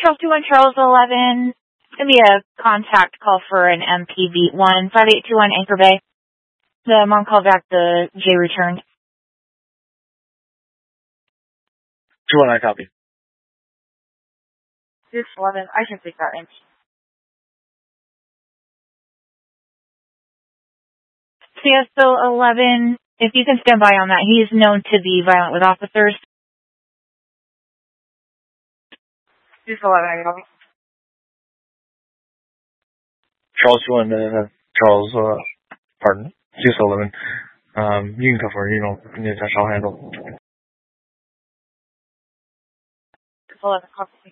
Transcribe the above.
Charles 21, Charles 11. It's going to be a contact call for an MPV-1, 5821 Anchor Bay. The mom called back, the J returned. 219, copy. 11, I can take that in. CSO 11, if you can stand by on that, he is known to be violent with officers. 11, I got it. Charles 21, Charles, pardon, 611,运客for, need to shall handle. 11, copy.